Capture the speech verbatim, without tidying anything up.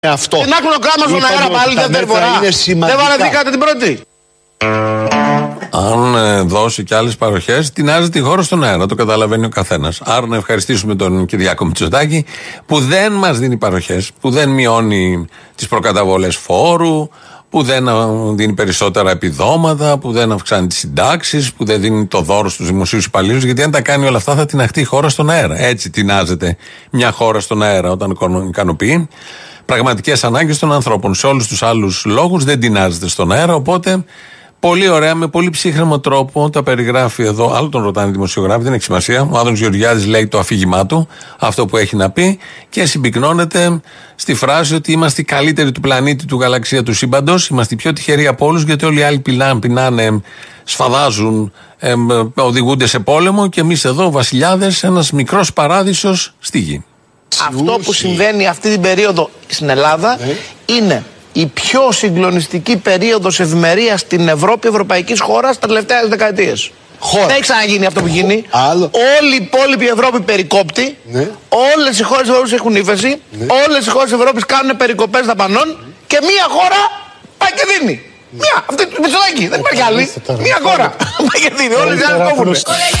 Αυτό. Την άκρη ο Κράμας στον αέρα πάλι δεύτερη φορά. Δεν βαρεθήκατε την πρώτη. Αν ε, δώσει και άλλες παροχές, τεινάζεται η χώρα στον αέρα. Το καταλαβαίνει ο καθένας. Άρα να ευχαριστήσουμε τον Κυριάκο Μητσοτάκη που δεν μας δίνει παροχές, που δεν μειώνει τις προκαταβολές φόρου, που δεν δίνει περισσότερα επιδόματα, που δεν αυξάνει τις συντάξεις, που δεν δίνει το δώρο στους δημοσίους υπαλλήλους. Γιατί αν τα κάνει όλα αυτά θα τειναχτεί η χώρα στον αέρα. Έτσι τεινάζεται μια χώρα στον αέρα όταν ικανοποιεί πραγματικές ανάγκες των ανθρώπων. Σε όλους τους άλλους λόγους δεν τεινάζεται στον αέρα. Οπότε πολύ ωραία, με πολύ ψύχρεμο τρόπο τα περιγράφει εδώ. Άλλο τον ρωτάνε οι δημοσιογράφοι, δεν έχει σημασία. Ο Άδωνης Γεωργιάδης λέει το αφήγημά του, αυτό που έχει να πει, και συμπυκνώνεται στη φράση ότι είμαστε οι καλύτεροι του πλανήτη, του γαλαξία, του σύμπαντος. Είμαστε οι πιο τυχεροί από όλους, γιατί όλοι οι άλλοι πεινάνε, πεινάνε σφαδάζουν, ε, οδηγούνται σε πόλεμο, και εμείς εδώ, βασιλιάδες, ένας μικρός παράδεισος στη γη. Αυτό που συμβαίνει αυτή την περίοδο στην Ελλάδα ναι. είναι η πιο συγκλονιστική περίοδος ευημερίας στην Ευρώπη, ευρωπαϊκής χώρας, τα τελευταία δεκαετίες. Χώρα. Δεν έχει ξαναγίνει αυτό που γίνει. Άλλο. Όλη η υπόλοιπη Ευρώπη περικόπτει. Ναι. Όλες οι χώρες της Ευρώπης έχουν ύφεση. Ναι. Όλες οι χώρες της Ευρώπης κάνουν περικοπές δαπανών. Ναι. Και μία χώρα πάει και δίνει. Ναι. Μία, αυτή τη Μητσοτάκη. Δεν υπάρχει άλλη. Μία χώρα πάει και δίνει. Όλες οι άλλες κόβουν.